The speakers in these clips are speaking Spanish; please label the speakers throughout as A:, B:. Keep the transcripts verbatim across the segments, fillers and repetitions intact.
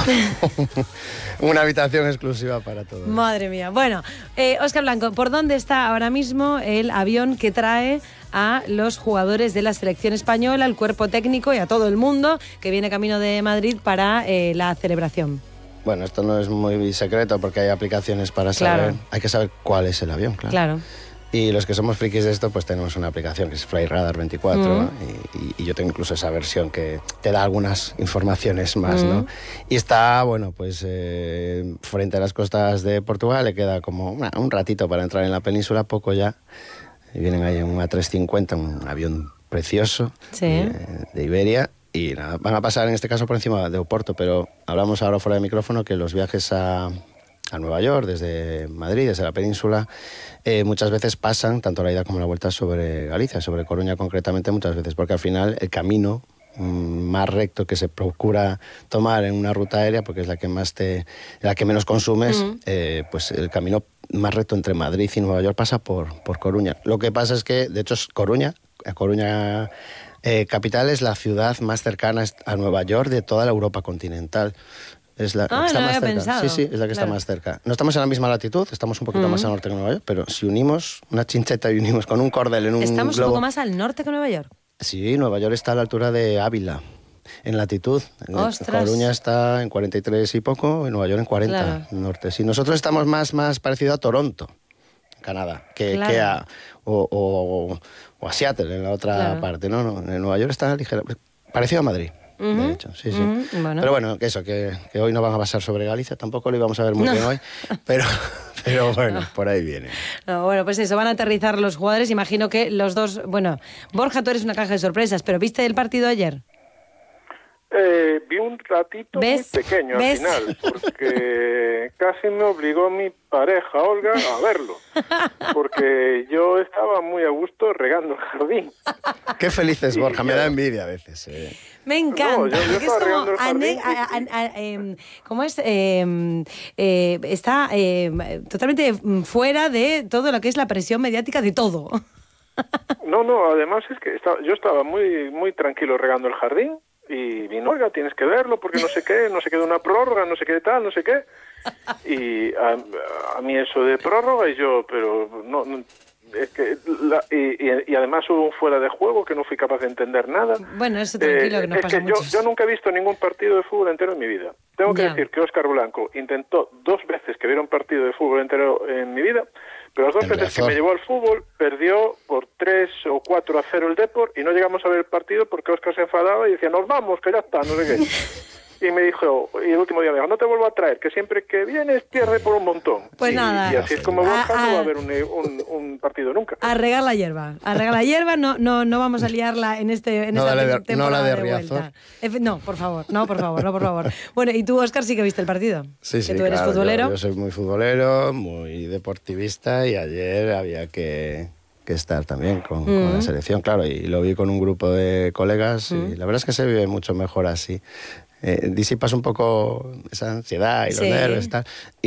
A: Una habitación exclusiva para todos.
B: Madre mía. Bueno, eh, Óscar Blanco, ¿por dónde está ahora mismo el avión que trae a los jugadores de la selección española, al cuerpo técnico y a todo el mundo que viene camino de Madrid para eh, la celebración?
A: Bueno, esto no es muy secreto porque hay aplicaciones para saber.
B: Claro.
A: Hay que saber cuál es el avión, claro.
B: Claro.
A: Y los que somos frikis de esto, pues tenemos una aplicación que es Flyradar veinticuatro, mm. y, y yo tengo incluso esa versión que te da algunas informaciones más, mm. ¿no? Y está, bueno, pues eh, frente a las costas de Portugal, le queda como una, un ratito para entrar en la península, poco ya. Y vienen ahí en un A trescientos cincuenta, un avión precioso, sí. de, de Iberia, y nada, van a pasar en este caso por encima de Oporto, pero hablamos ahora fuera de micrófono que los viajes a... a Nueva York, desde Madrid, desde la península, eh, muchas veces pasan, tanto la ida como la vuelta, sobre Galicia, sobre Coruña concretamente muchas veces, porque al final el camino mm, más recto que se procura tomar en una ruta aérea, porque es la que más te, la que menos consumes, uh-huh. eh, pues el camino más recto entre Madrid y Nueva York pasa por, por Coruña. Lo que pasa es que, de hecho, es Coruña, Coruña eh, capital es la ciudad más cercana a Nueva York de toda la Europa continental. Es la,
B: ah,
A: que está
B: no
A: más
B: había
A: cerca.
B: pensado.
A: Sí, sí, es la que
B: claro.
A: está más cerca. No estamos en la misma latitud, estamos un poquito uh-huh. más al norte que Nueva York, pero si unimos una chincheta y unimos con un cordel en un
B: ¿Estamos
A: globo...
B: un poco más al norte que Nueva York?
A: Sí, Nueva York está a la altura de Ávila, en latitud.
B: ¡Ostras!
A: Coruña está en cuarenta y tres y poco, y Nueva York en cuarenta,
B: claro.
A: norte. Sí, nosotros estamos más, más parecido a Toronto, Canadá, que,
B: claro.
A: que a... O, o, o a Seattle, en la otra claro. parte, ¿no? no en Nueva York está ligera, parecido a Madrid. Uh-huh. De hecho, sí, sí.
B: Uh-huh. Bueno.
A: Pero bueno, eso, que, que hoy no van a pasar sobre Galicia, tampoco lo íbamos a ver muy no. bien hoy, pero, pero bueno, no. por ahí viene.
B: No, bueno, pues eso, van a aterrizar los jugadores, imagino que los dos, bueno, Borja, tú eres una caja de sorpresas, pero ¿viste el partido ayer?
C: Eh, vi un ratito
B: ¿Ves?
C: muy pequeño
B: ¿Ves?
C: al final, porque casi me obligó mi pareja, Olga, a verlo, porque yo estaba muy a gusto regando el jardín.
A: Qué felices, Borja, me da envidia a veces. Eh.
B: Me encanta,
C: no, yo, yo
B: porque es como, ane- a, a, a, a, eh, ¿cómo es? Eh, eh, está eh, totalmente fuera de todo lo que es la presión mediática de todo.
C: No, no, además es que estaba, yo estaba muy, muy tranquilo regando el jardín. Y vino, oiga, tienes que verlo porque no sé qué, no sé qué de una prórroga, no sé qué de tal, no sé qué. Y a, a mí eso de prórroga y yo, pero no, no es que la, y, y, y además hubo un fuera de juego que no fui capaz de entender nada.
B: Bueno, eso tranquilo, eh, que no
C: es
B: pasa
C: que
B: mucho.
C: Yo, yo nunca he visto ningún partido de fútbol entero en mi vida. Tengo que
B: ya.
C: decir que Óscar Blanco intentó dos veces que viera un partido de fútbol entero en mi vida, pero las dos veces que me llevó al fútbol perdió por tres o cuatro a cero el Depor y no llegamos a ver el partido porque Óscar se enfadaba y decía, nos vamos, que ya está, no sé qué. Y me dijo, y el último día me dijo, no te vuelvo a traer, que siempre que vienes pierde por un montón.
B: Pues
C: y,
B: nada.
C: Y así es como Borja
B: a, a,
C: no va a haber un, un, un partido nunca.
B: A regar la hierba, a regar la hierba, no, no, no vamos a liarla en este en
A: no
B: esta
A: de,
B: temporada
A: no la de,
B: de
A: vuelta.
B: No, por favor, no, por favor, no, por favor. Bueno, y tú, Óscar, sí que viste el partido.
A: Sí, sí,
B: que tú eres
A: claro,
B: futbolero.
A: Yo, yo soy muy futbolero, muy deportivista y ayer había que... que estar también con, mm. con la selección, claro, y lo vi con un grupo de colegas mm. y la verdad es que se vive mucho mejor así. Eh, disipas un poco esa ansiedad y los
B: sí.
A: nervios y tal,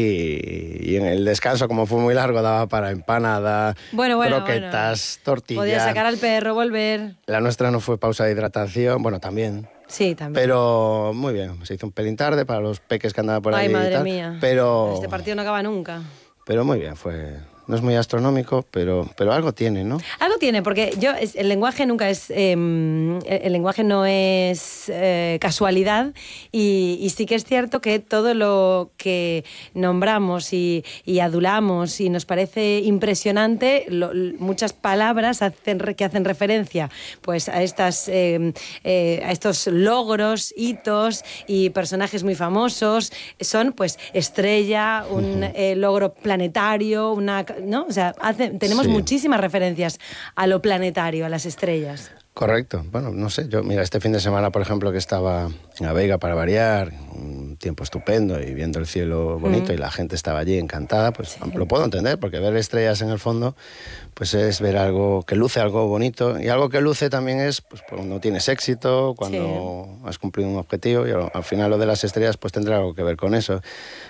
A: y, y en el descanso, como fue muy largo, daba para empanada,
B: bueno, bueno,
A: croquetas,
B: bueno.
A: tortillas.
B: Podías sacar al perro, volver.
A: La nuestra no fue pausa de hidratación, bueno, también.
B: Sí, también.
A: Pero muy bien, se hizo un pelín tarde para los peques que andaban por ahí.
B: Ay, madre
A: y tal,
B: mía.
A: Pero,
B: este partido no acaba nunca.
A: Pero muy bien, fue... No es muy astronómico, pero, pero algo tiene, ¿no?
B: Algo tiene, porque yo es, el lenguaje nunca es... Eh, el, el lenguaje no es eh, casualidad y, y sí que es cierto que todo lo que nombramos y, y adulamos y nos parece impresionante, lo, muchas palabras hacen, que hacen referencia pues, a, estas, eh, eh, a estos logros, hitos y personajes muy famosos, son pues estrella, un uh-huh. eh, logro planetario, una... ¿no? O sea, hace, tenemos sí. muchísimas referencias a lo planetario, a las estrellas.
A: Correcto. Bueno, no sé, yo, mira, este fin de semana, por ejemplo, que estaba en La Vega para variar, un tiempo estupendo y viendo el cielo bonito mm. y la gente estaba allí encantada, pues sí. lo puedo entender, porque ver estrellas en el fondo, pues es ver algo que luce algo bonito, y algo que luce también es pues, cuando tienes éxito, cuando sí. has cumplido un objetivo, y al final lo de las estrellas pues tendrá algo que ver con eso.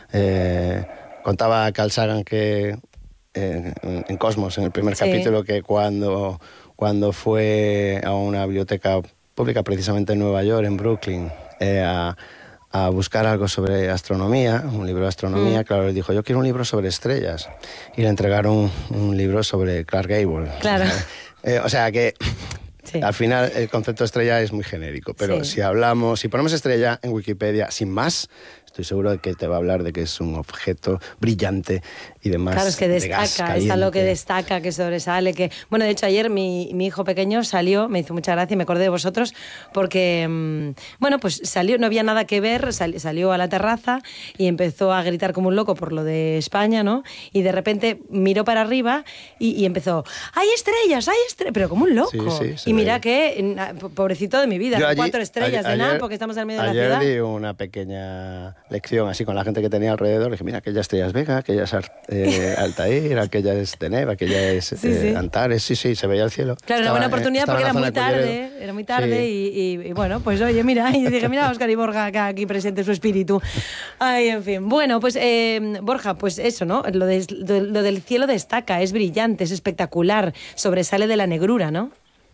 A: Eh, contaba Carl Sagan que En, en Cosmos, en el primer sí. capítulo, que cuando, cuando fue a una biblioteca pública, precisamente en Nueva York, en Brooklyn, eh, a, a buscar algo sobre astronomía, un libro de astronomía,
B: Mm.
A: claro, él dijo, yo quiero un libro sobre estrellas. Y le entregaron un, un libro sobre Clark Gable.
B: Claro.
A: Eh, o sea que...
B: Sí.
A: Al final el concepto estrella es muy genérico, pero
B: Sí.
A: si hablamos, si ponemos estrella en Wikipedia sin más, estoy seguro de que te va a hablar de que es un objeto brillante y demás.
B: Claro, es que
A: de gas
B: destaca, es algo que
A: caliente.
B: destaca, que sobresale, que... Bueno, de hecho, ayer mi, mi hijo pequeño salió, me hizo mucha gracia y me acordé de vosotros, porque, mmm, bueno, pues salió, no había nada que ver, sal, salió a la terraza y empezó a gritar como un loco por lo de España, ¿no? Y de repente miró para arriba y, y empezó, ¡hay estrellas, hay estrellas! Pero como un loco.
A: Sí, sí, se
B: y mira
A: ve.
B: que, na- pobrecito de mi vida,
A: Yo
B: con
A: allí-
B: cuatro estrellas
A: ayer-
B: de nada,
A: ayer-
B: porque estamos en el medio de la
A: Ayer
B: ciudad.
A: di una pequeña lección así con la gente que tenía alrededor. Le dije, mira, aquella estrella es Vega, aquella es Ar- eh, Altair, aquella es Deneb, aquella es
B: Sí,
A: eh,
B: sí.
A: Antares. Sí, sí, se veía el cielo.
B: Claro, era
A: Estaba,
B: buena
A: eh,
B: oportunidad
A: estaba
B: porque
A: en
B: era
A: la
B: muy
A: zona de
B: tarde,
A: Culleredo.
B: era muy tarde
A: Sí.
B: y, y- y bueno, pues oye, mira, y dije, mira, Óscar y Borja acá, aquí presente su espíritu. Ay, en fin. Bueno, pues eh, Borja, pues eso, ¿no? Lo, de- de- lo del cielo destaca, es brillante, es espectacular, sobresale de la negrura, ¿no?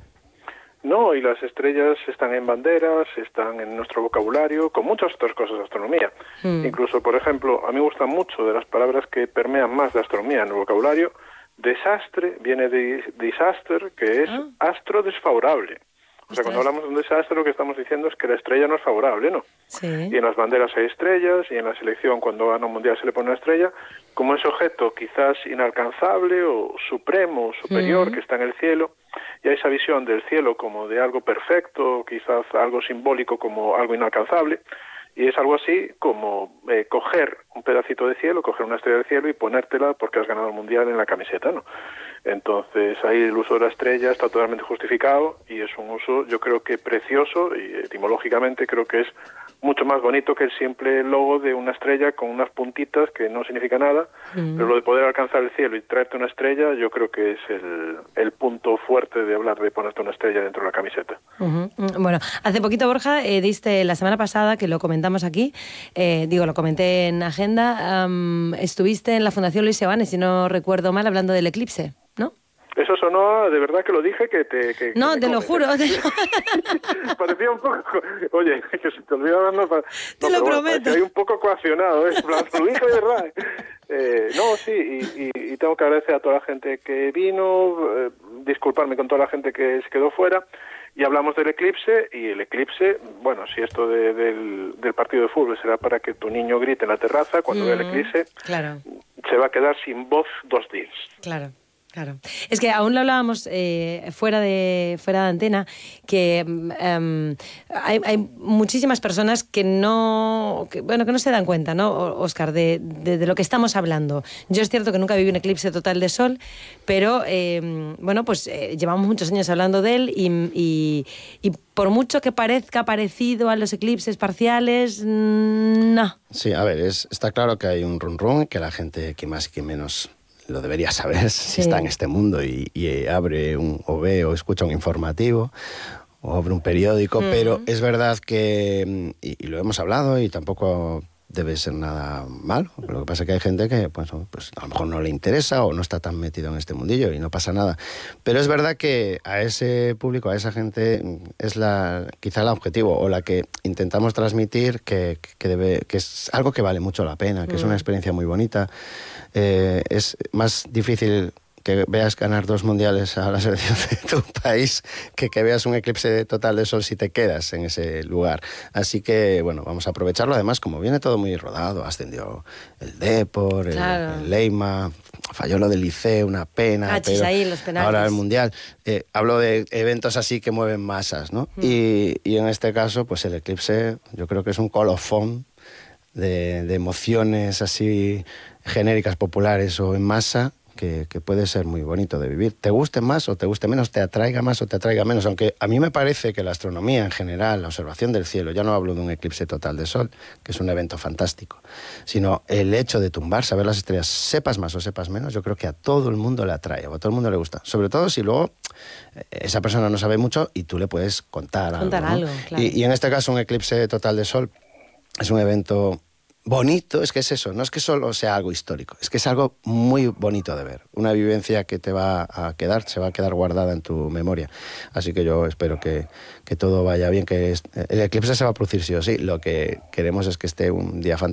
C: No, y las estrellas están en banderas, están en nuestro vocabulario, con muchas otras cosas de astronomía.
B: Mm.
C: Incluso, por ejemplo, a mí me gustan mucho de las palabras que permean más de astronomía en el vocabulario. Desastre viene de disaster, que es
B: Ah.
C: astro desfavorable. O sea,
B: Ostras.
C: cuando hablamos de un desastre, lo que estamos diciendo es que la estrella no es favorable, ¿no?
B: Sí.
C: Y en las banderas hay estrellas, y en la selección, cuando gana un mundial, se le pone una estrella, como ese objeto quizás inalcanzable o supremo, o superior,
B: Mm.
C: que está en el cielo, y hay esa visión del cielo como de algo perfecto, quizás algo simbólico como algo inalcanzable, y es algo así como eh, coger un pedacito de cielo, coger una estrella del cielo y ponértela porque has ganado el mundial en la camiseta, ¿no? Entonces ahí el uso de la estrella está totalmente justificado y es un uso, yo creo que precioso, y etimológicamente creo que es mucho más bonito que el simple logo de una estrella con unas puntitas que no significa nada,
B: Mm.
C: pero lo de poder alcanzar el cielo y traerte una estrella, yo creo que es el, el punto fuerte de hablar de ponerte una estrella dentro de la camiseta.
B: Ujú. Bueno, hace poquito, Borja, eh, diste la semana pasada, que lo comentamos aquí, eh, digo, lo comenté en Agenda, um, estuviste en la Fundación Luis Seoane, si no recuerdo mal, hablando del eclipse, ¿no?
C: Eso sonó, de verdad que lo dije, que te... Que,
B: No,
C: que
B: te lo
C: comes,
B: juro.
C: ¿eh?
B: Te,
C: Parecía un poco... Oye, que se te olvidaba... No, pa- no,
B: Te lo
C: pero bueno,
B: prometo.
C: parecía un poco coaccionado, ¿eh? En plan, lo dije de verdad. Eh, no, sí, y, y, y tengo que agradecer a toda la gente que vino, eh, disculparme con toda la gente que se quedó fuera, y hablamos del eclipse, y el eclipse, bueno, si esto de, del, del partido de fútbol será para que tu niño grite en la terraza cuando vea el eclipse,
B: Claro.
C: se va a quedar sin voz dos días.
B: Claro, claro. Es que aún lo hablábamos eh, fuera de fuera de antena, que um, hay, hay muchísimas personas que no, que, bueno, que no se dan cuenta, ¿no, Óscar, de, de, de lo que estamos hablando. Yo es cierto que nunca viví un eclipse total de sol, pero eh, bueno, pues eh, llevamos muchos años hablando de él y, y, y por mucho que parezca parecido a los eclipses parciales, no.
A: Sí, a ver, es, está claro que hay un run run, que la gente, que más y que menos lo debería saber si
B: Sí.
A: está en este mundo y, y abre un, o ve o escucha un informativo o abre un periódico,
B: Mm.
A: pero es verdad que, y, y lo hemos hablado y tampoco debe ser nada malo, lo que pasa es que hay gente que pues, pues a lo mejor no le interesa o no está tan metido en este mundillo y no pasa nada, pero es verdad que a ese público, a esa gente es la quizá el objetivo o la que intentamos transmitir que, que, debe, que es algo que vale mucho la pena, que mm. es una experiencia muy bonita. Eh, es más difícil que veas ganar dos mundiales a la selección de tu país que que veas un eclipse total de sol si te quedas en ese lugar. Así que, bueno, vamos a aprovecharlo. Además, como viene todo muy rodado, ascendió el Depor,
B: claro.
A: el, el Leima, falló lo del Liceo, una pena,
B: ah,
A: pero
B: ahí, los penaltis.
A: Ahora el mundial. Eh, hablo de eventos así que mueven masas, ¿no? Mm. Y, y en este caso, pues el eclipse yo creo que es un colofón de, de emociones así genéricas, populares o en masa, Que, que puede ser muy bonito de vivir. Te guste más o te guste menos, te atraiga más o te atraiga menos, aunque a mí me parece que la astronomía en general, la observación del cielo, ya no hablo de un eclipse total de sol, que es un evento fantástico, sino el hecho de tumbarse a ver las estrellas, sepas más o sepas menos, yo creo que a todo el mundo le atrae, o a todo el mundo le gusta, sobre todo si luego esa persona no sabe mucho y tú le puedes contar,
B: contar
A: algo, ¿no?
B: algo, claro.
A: y, y en este caso un eclipse total de sol es un evento bonito, es que es eso, no es que solo sea algo histórico, es que es algo muy bonito de ver, una vivencia que te va a quedar, se va a quedar guardada en tu memoria. Así que yo espero que, que todo vaya bien, que es, el eclipse se va a producir sí o sí, lo que queremos es que esté un día fantástico